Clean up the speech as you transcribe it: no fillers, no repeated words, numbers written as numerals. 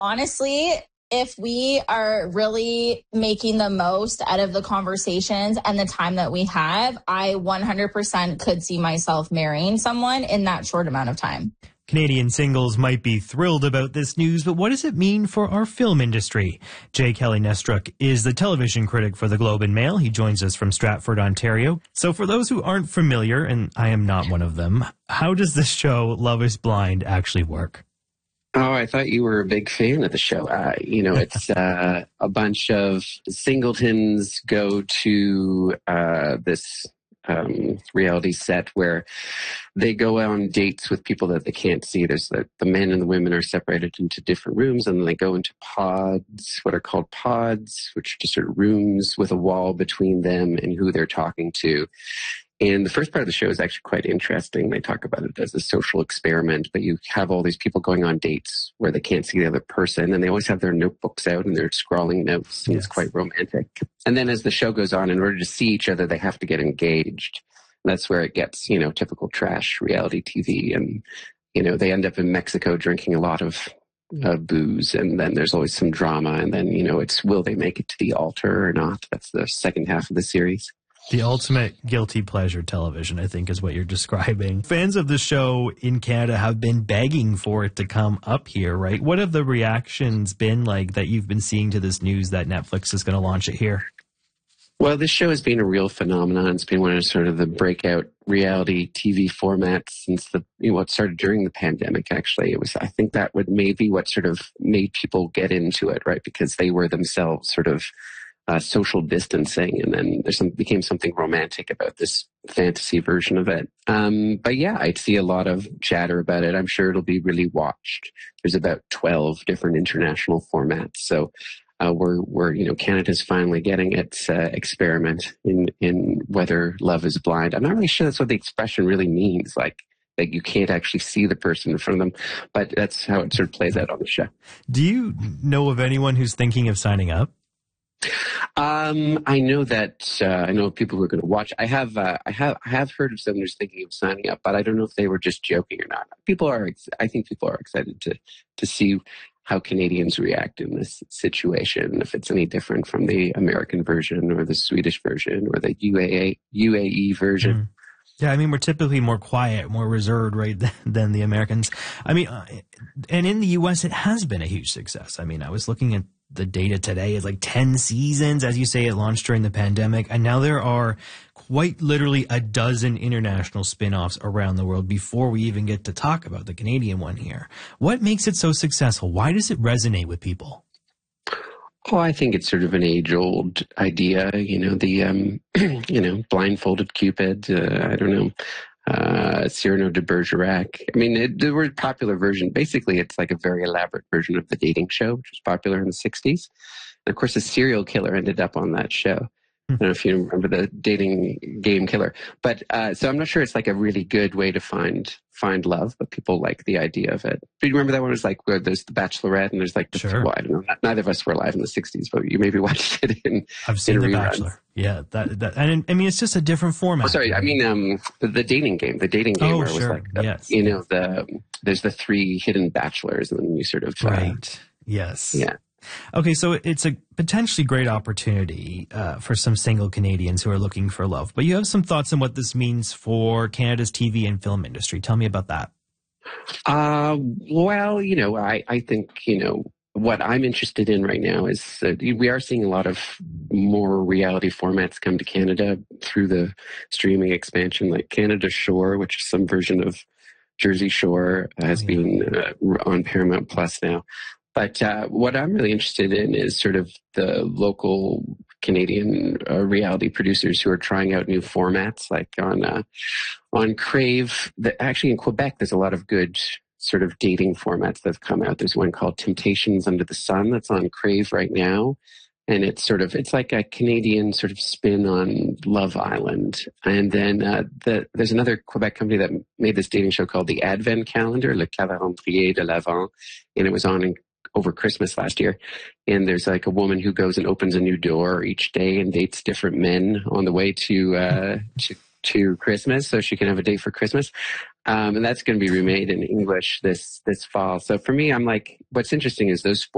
Honestly, if we are really making the most out of the conversations and the time that we have, I 100% could see myself marrying someone in that short amount of time. Canadian singles might be thrilled about this news, but what does it mean for our film industry? J. Kelly Nestruck is the television critic for the Globe and Mail. He joins us from Stratford, Ontario. So for those who aren't familiar, and I am not one of them, how does this show, Love is Blind, actually work? Oh, I thought you were a big fan of the show. It's a bunch of singletons go to this reality set where they go on dates with people that they can't see. There's the men and the women are separated into different rooms, and then they go into pods, what are called pods, which are just sort of rooms with a wall between them and who they're talking to. And the first part of the show is actually quite interesting. They talk about it as a social experiment, but you have all these people going on dates where they can't see the other person, and they always have their notebooks out and they're scrawling notes, and It's quite romantic. And then as the show goes on, in order to see each other, they have to get engaged. And that's where it gets, typical trash reality TV. And, they end up in Mexico drinking a lot of booze, and then there's always some drama. And then, it's will they make it to the altar or not? That's the second half of the series. The ultimate guilty pleasure television, I think, is what you're describing. Fans of the show in Canada have been begging for it to come up here, right? What have the reactions been like that you've been seeing to this news that Netflix is going to launch it here? Well, this show has been a real phenomenon. It's been one of sort of the breakout reality TV formats since what started during the pandemic, actually. I think that would maybe what sort of made people get into it, right? Because they were themselves sort of social distancing, and then became something romantic about this fantasy version of it. But yeah, I'd see a lot of chatter about it. I'm sure it'll be really watched. There's about 12 different international formats. So Canada's finally getting its experiment in whether love is blind. I'm not really sure that's what the expression really means, like that you can't actually see the person in front of them, but that's how it sort of plays out on the show. Do you know of anyone who's thinking of signing up? I know people who are going to watch. I have heard of someone who's thinking of signing up, but I don't know if they were just joking or not. I think people are excited to see how Canadians react in this situation, if it's any different from the American version or the Swedish version or the UAE version. Mm. Yeah, I mean, we're typically more quiet, more reserved, right, than the Americans. I mean, and in the U.S., it has been a huge success. I mean, I was looking at the data today. It's like 10 seasons. As you say, it launched during the pandemic. And now there are quite literally a dozen international spin-offs around the world before we even get to talk about the Canadian one here. What makes it so successful? Why does it resonate with people? Oh, I think it's sort of an age-old idea, blindfolded Cupid, I don't know, Cyrano de Bergerac. I mean, the word popular version, basically it's like a very elaborate version of The Dating Show, which was popular in the 60s. And of course, a serial killer ended up on that show. I don't know if you remember the dating game killer. But so I'm not sure it's like a really good way to find love, but people like the idea of it. Do you remember that one? It was like where there's The Bachelorette and there's like Sure. Well, I don't know. Neither of us were alive in the 60s, but you maybe watched it in I've seen in The reruns. Bachelor. Yeah, and I mean, it's just a different format. Oh, sorry, I mean the dating game. The dating game where it was sure. like, Yes. There's the three hidden bachelors, and then you sort of Right. Yes. Yeah. Okay, so it's a potentially great opportunity for some single Canadians who are looking for love. But you have some thoughts on what this means for Canada's TV and film industry. Tell me about that. Well, I think, what I'm interested in right now is that we are seeing a lot of more reality formats come to Canada through the streaming expansion, like Canada Shore, which is some version of Jersey Shore, has been on Paramount Plus now. But what I'm really interested in is sort of the local Canadian reality producers who are trying out new formats, like on Crave. Actually, in Quebec, there's a lot of good sort of dating formats that have come out. There's one called Temptations Under the Sun that's on Crave right now. And it's like a Canadian sort of spin on Love Island. And then there's another Quebec company that made this dating show called the Advent Calendar, Le Calendrier de l'Avent. And it was on over Christmas last year. And there's like a woman who goes and opens a new door each day and dates different men on the way to Christmas, so she can have a date for Christmas. And that's going to be remade in English this fall. So for me, I'm like, what's interesting is those